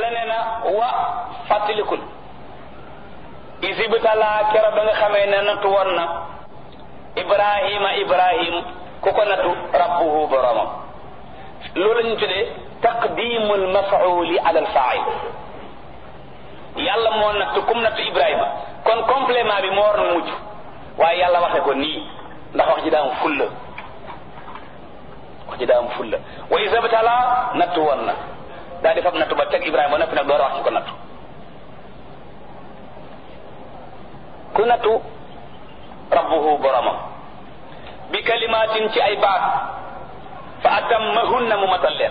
yàlla nee na wa fàttalikul isibtala kera ba nga xamee ne nattu woon na ibrahim ku ko nattu rabbuhu boromam. loolu la ñu tuddee taqdimul maf'uli ala al fa'il. yàlla moo nattu kum nattu Ibrahima kon complément bi moo war na mujj waaye yàlla waxe ko nii ndax wax ji daa am fulla wa isibtala nattu woon na daa di fab nattu ba teg Ibrahima ba noppi nag door a wax ci ko nattu. ku nattu rabbuhu boromam bi kalimatin ci ay baat fa atammahunna mu matal leen.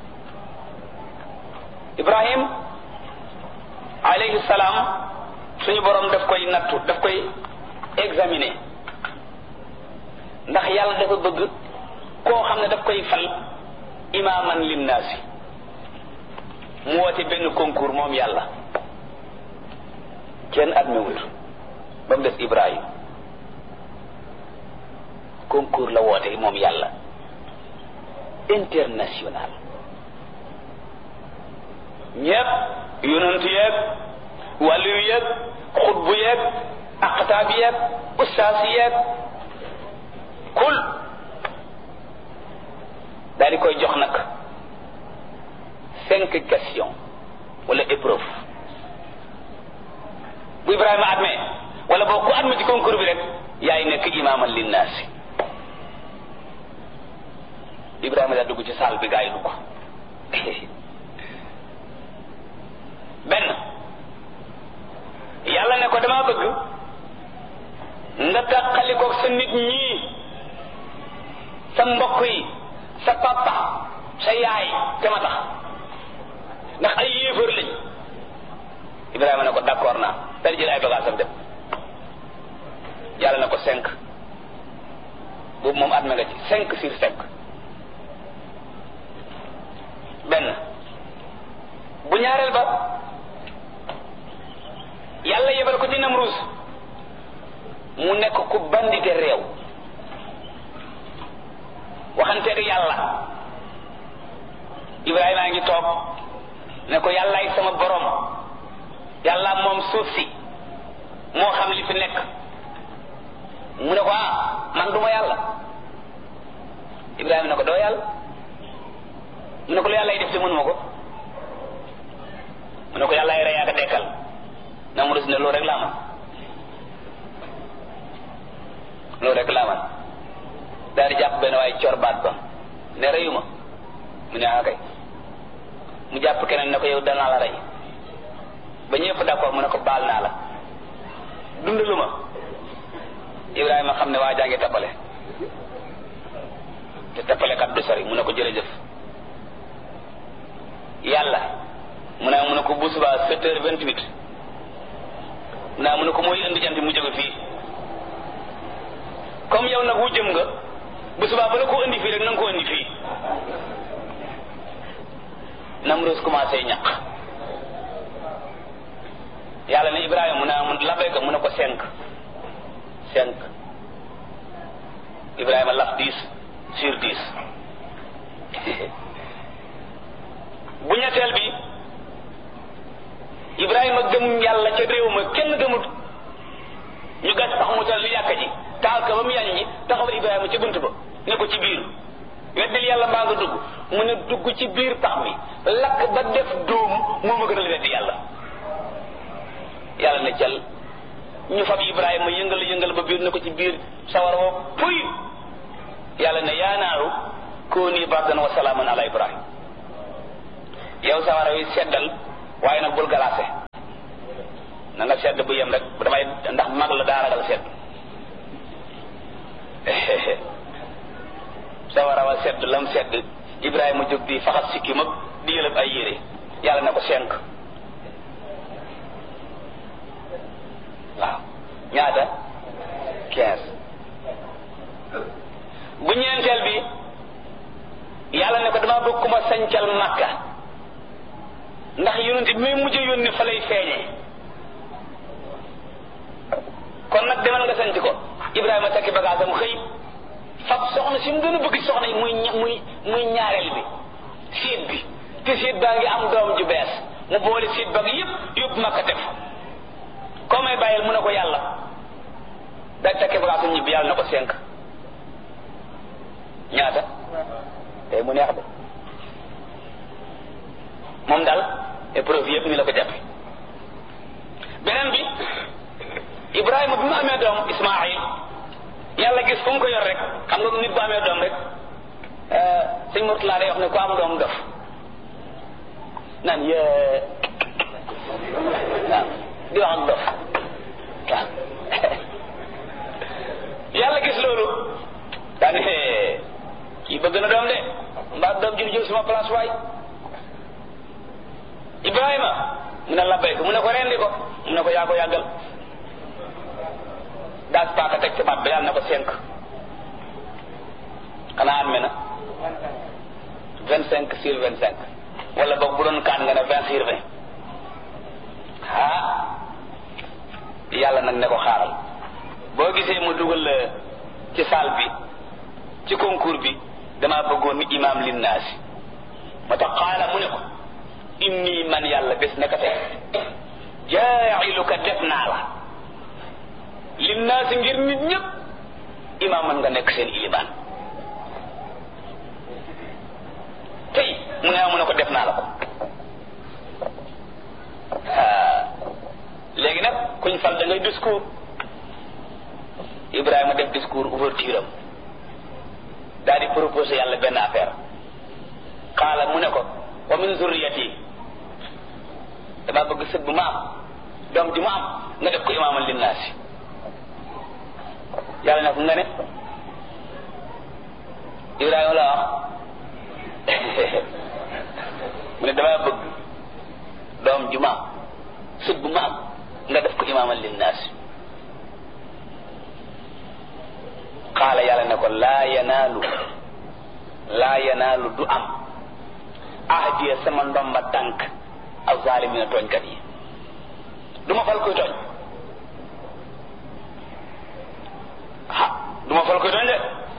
Ibrahim alayhi salaam suñu borom daf koy nattu daf koy examiner ndax yàlla dafa bëgg koo xam ne daf koy fal imaaman linnaasi mu woote benn concours moom yàlla kenn admiwut ba mu des Ibrahim concours la woote moom yàlla international ñépp yonentu yeeg wàllu yeeg xutbu yeeg aqtaab yeeg ustaas yeeg kul daal di koy jox nag 5 questions wala épreuve bu Ibrahima admet wala boo ku admet ci concours bi rek yaay nekk imaaman linnaasi. Ibrahima daa dugg ci salle bi gaa yi dugg benn yàlla ne ko dama bëgg nga tàqalikoog sa nit ñii sa mbokk yi sa papa sa yaay te ma tax ndax ay yéefar lañ. Ibrahima ne ko d'accord naa dal jël ay bagaasam dem. yàlla ne ko 5 boobu moom admet nga ci 5 sur 5 benn bu ñaareel ba yàlla yebal ko ci Namruus mu nekk ku bandite réew waxanteeg yàlla. Ibrahima a ngi toog ne ko yàllaay sama borom yàlla moom suuf si moo xam li fi nekk. mu ne ko man duma yàlla. Ibrahima ne ko doo yàlla. mu ne ko lu yàlla yi def te mënuma ko. mu ne ko yàlla ay rey ak a dekkal. Namruus ne loolu rek laa man daal di jàpp benn waaye cor baat ba ne reyuma mu ne kay mu jàpp keneen ne ko yow danaa la rey ba ñëpp d'accord mu ne ko baal naa la dundaluma. Ibrahima xam ne waa jàngi tappale te tappalekat du sori mu ne ko jërëjëf yàlla mu ne ko bu subaa 7h28 mu ne ko mooy indi jant mu jóge fii comme yow nag wu jëm nga bu subaa ba la ko indi fii rek na nga ko indi fii. Namruus commencé ñaq yàlla ne Ibrahima mu labbayka mu ne ko 5 Ibrahima laf 10 sur 10 bu ñetteel bi Ibrahima gëm yàlla ca réew ma kenn gëmut ñu gas tax mu tal li yàkka ji taal ka ba mu yañ ñi taxawal Ibrahima ca bunt ba ne ko ci biir weddil yàlla mbaa nga dugg mu ne dugg ci biir tax mi lakk ba def dóom moo ma gënal weddi yàlla. yàlla ne jël ñu fab Ibrahima yëngal ba biir ne ko ci biir sawara woo puy yàlla ne yaa naaru kuuni bardan wa salaaman ala Ibrahim yow sawara wi seddal waaye nag bul galaase na nga sedd bu yem rek damay ndax mag la daa ragal sedd sawara wa sedd lam sedd Ibrahima jóg di faxas sikki mag di yëlëb ay yére yàlla ne ko 5 waaw ñaata 15 bu ñeenteel bi yàlla ne ko dama bëgg ku ma sancal Makka ndax yonent bi muy mujj yónni fa lay feeñee kon nag demal nga sanc ko. Ibrahima takki bagaasam xëy fab soxna si mu gën a bëgg soxna yi muy ñaareel bi séet bi te séet baa ngi am doom ju bees mu boole siit bag yëpp yóbbu Makka def ko may bàyyil mu ne ko yàlla day takke bagage ñibbi yàlla na ko 5 ñaata tey mu neex de moom daal épreuve yëpp ni la ko jàppe beneen bi Ibrahima bi mu amee doom Ismaïl yàlla gis fu mu ko yor rek xam nga nit bu amee doom rek sëñ Murtala day wax ne ku am doom dof naan yee waaw di wax ak dof waaw yàlla gis loolu daane kii bëgg na doom de mbaa doom ji jël suma place waay Ibrahima mu ne labbayka mu ne ko rendi ko mu ne ko yaa ko yàggal daas paaka teg ci baat ba yàlla na ko 5 xanaa am na 25/25 wala boog bu doon kaan nga ne 20/20 yàlla nag ne ko xaaral boo gisee mu dugal la ci salle bi ci concours bi damaa bëggoon imaam linnaasi moo tax xaala mu ne ko inni man yàlla bés naka tey jaa'iluka def naa la linnaasi ngir nit ñëpp imaam man nga nekk seen ilimaan tey mu ne ko def naa la ko léegi nag kuñ fal da ngay discours Ibrahima def discours ouverture am daal di proposé yàlla benn affaire xaala mu ne ko wa min zurriyati dama bëgg sët bu ma am doom ji mu am nga def ko imaaman linnaasi yàlla ne ko nga ne Ibrahima la wax mu ne dama bëgg doom ju ma am sët bu ma am nga def ko imaaman linnaasi xaala yàlla ne ko laa yanaalu du am ahdiya sama ndomba tànk ak zaalimina tooñkat yi du ma fal koy tooñ du ma fal koy tooñ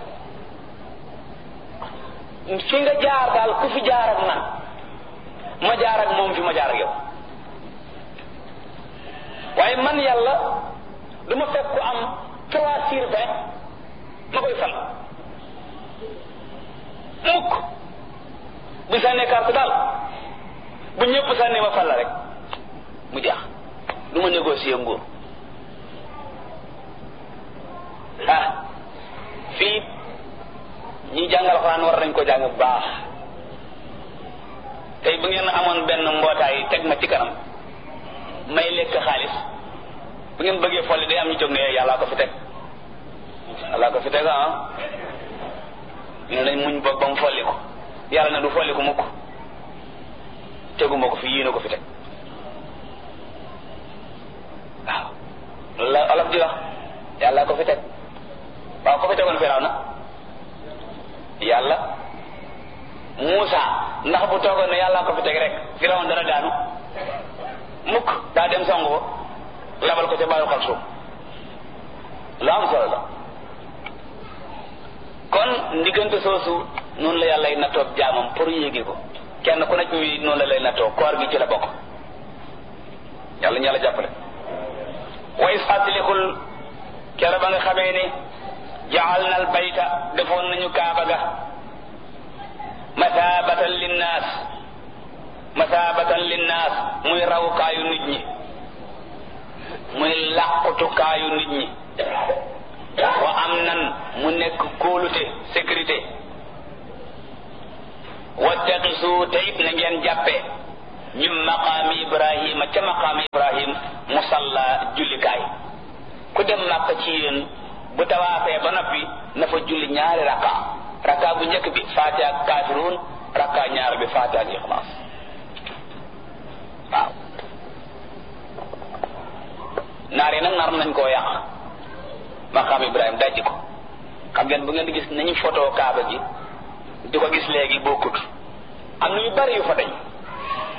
de fi nga jaar daal ku fi jaar ak man ma jaar ak moom fi ma jaar ak yow waaye man yàlla du ma fekk ku am 3/20 ma koy fal mukk bu sànnee carte daal bu ñëpp sànnee ma fal la rek mu jeex du ma négocier nguur fii ñi jàngal Alxuraan war nañ ko jàng bu baax tey bu ngeen amoon benn mbootaay teg ma ci kanam may lekk xaalis bu ngeen bëggee folli day am ñu jóg ne yàllaa ko fi teg yàllaa ko fi teg ñu ne nañ muñ boog ba mu folli ko yàlla na du folli ko mukk teguma ko fi yéena ko fi teg waaw loolu la olof di wax yàllaa ko fi teg waaw ko fi tegoon Firawna yàlla Muusa ndax bu toogoon ne yàllaa ko fi teg rek Firawna dana daanu mukk daa dem songu ko labal ko ca baayu Xalsum lu am solo la kon ndiggante soosu noonu la yàlla nattoo jaamam pour yéege ko kenn ku nekk mi noonu la lay nattoo koor gi ci la bokk yàlla ñu yàlla jàppale wa is fàttalikul kere ba nga xamee ne jaal na al bayta defoon nañu kaaba ga masabatan linnaas muy rawukaayu nit ñi muy làqutukaayu nit ñi wa am nan mu nekk kóolute sécurité wattaqisu te it na ngeen jàppe min maqaami ibrahima ca maqaami ibrahim musalla jullikaay ku dem Màkka ci yéen bu tawaafee ba noppi na fa julli ñaari raka bu njëkk bi Faatiha ak Kaafiruun raka ñaar bi Faatiha ak Ixlaas waaw naar yi nag nar nañ koo yàq maqaam Ibrahim dajji ko xam ngeen bu ngeen di gis nañu photo kaaba gi di ko gis léegi bokkut am na yu bari yu fa dañ